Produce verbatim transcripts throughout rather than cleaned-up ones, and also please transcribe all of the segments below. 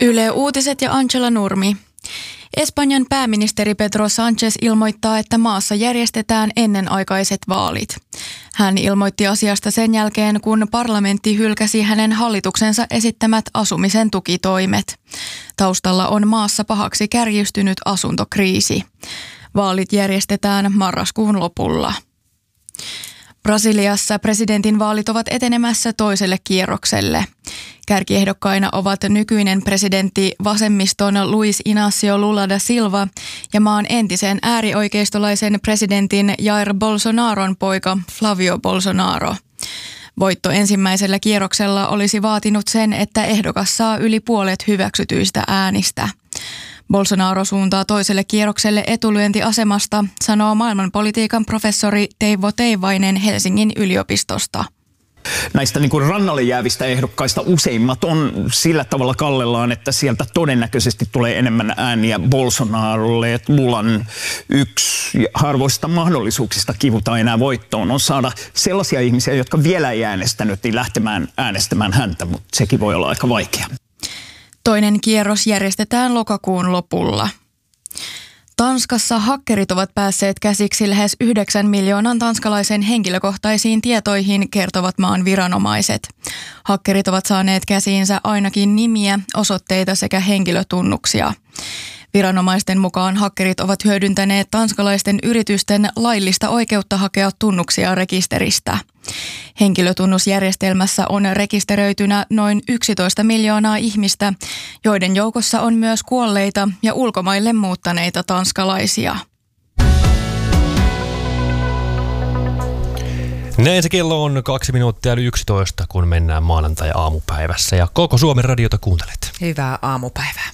Yle Uutiset ja Angela Nurmi. Espanjan pääministeri Pedro Sánchez ilmoittaa, että maassa järjestetään ennenaikaiset vaalit. Hän ilmoitti asiasta sen jälkeen, kun parlamentti hylkäsi hänen hallituksensa esittämät asumisen tukitoimet. Taustalla on maassa pahaksi kärjistynyt asuntokriisi. Vaalit järjestetään marraskuun lopulla. Brasiliassa presidentinvaalit ovat etenemässä toiselle kierrokselle. Kärkiehdokkaina ovat nykyinen presidentti vasemmiston Luis Inácio Lula da Silva ja maan entisen äärioikeistolaisen presidentin Jair Bolsonaron poika Flavio Bolsonaro. Voitto ensimmäisellä kierroksella olisi vaatinut sen, että ehdokas saa yli puolet hyväksytyistä äänistä. Bolsonaro suuntaa toiselle kierrokselle etulyöntiasemasta, sanoo maailmanpolitiikan professori Teivo Teivainen Helsingin yliopistosta. Näistä niin kuin rannalle jäävistä ehdokkaista useimmat on sillä tavalla kallellaan, että sieltä todennäköisesti tulee enemmän ääniä Bolsonarolle. Että Lulan yksi harvoista mahdollisuuksista kivuta enää voittoon on saada sellaisia ihmisiä, jotka vielä ei äänestänyt, niin lähtemään äänestämään häntä, mutta sekin voi olla aika vaikea. Toinen kierros järjestetään lokakuun lopulla. Tanskassa hakkerit ovat päässeet käsiksi lähes yhdeksän miljoonan tanskalaisen henkilökohtaisiin tietoihin, kertovat maan viranomaiset. Hakkerit ovat saaneet käsiinsä ainakin nimiä, osoitteita sekä henkilötunnuksia. Viranomaisten mukaan hakkerit ovat hyödyntäneet tanskalaisten yritysten laillista oikeutta hakea tunnuksia rekisteristä. Henkilötunnusjärjestelmässä on rekisteröitynä noin yksitoista miljoonaa ihmistä, joiden joukossa on myös kuolleita ja ulkomaille muuttaneita tanskalaisia. Näin se kello on kaksi minuuttia yli yksitoista, kun mennään maanantai-aamupäivässä ja koko Suomen radiota kuuntelet. Hyvää aamupäivää.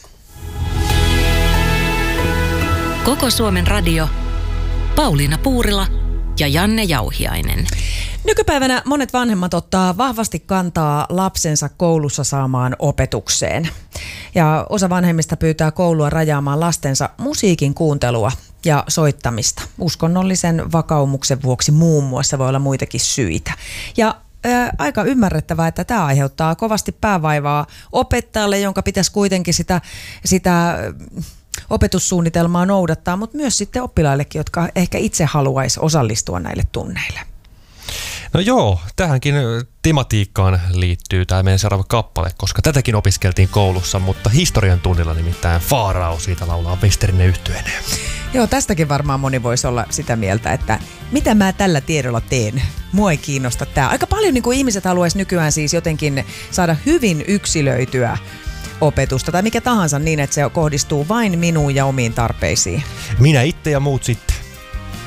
Koko Suomen radio, Pauliina Puurila ja Janne Jauhiainen. Nykypäivänä monet vanhemmat ottaa vahvasti kantaa lapsensa koulussa saamaan opetukseen. Ja osa vanhemmista pyytää koulua rajaamaan lastensa musiikin kuuntelua ja soittamista. Uskonnollisen vakaumuksen vuoksi muun muassa voi olla muitakin syitä. Ja ää, aika ymmärrettävää, että tämä aiheuttaa kovasti päävaivaa opettajalle, jonka pitäisi kuitenkin sitä... sitä opetussuunnitelmaa noudattaa, mutta myös sitten oppilaillekin, jotka ehkä itse haluaisi osallistua näille tunneille. No joo, tähänkin tematiikkaan liittyy tämä meidän seuraava kappale, koska tätäkin opiskeltiin koulussa, mutta historian tunnilla nimittäin Faarao, siitä laulaa Westerinen yhtyeeneen. Joo, tästäkin varmaan moni voisi olla sitä mieltä, että mitä mä tällä tiedolla teen? Mua ei kiinnosta tämä. Aika paljon niin kuin ihmiset haluaisi nykyään siis jotenkin saada hyvin yksilöityä opetusta tai mikä tahansa niin, että se kohdistuu vain minuun ja omiin tarpeisiin. Minä itse ja muut sitten.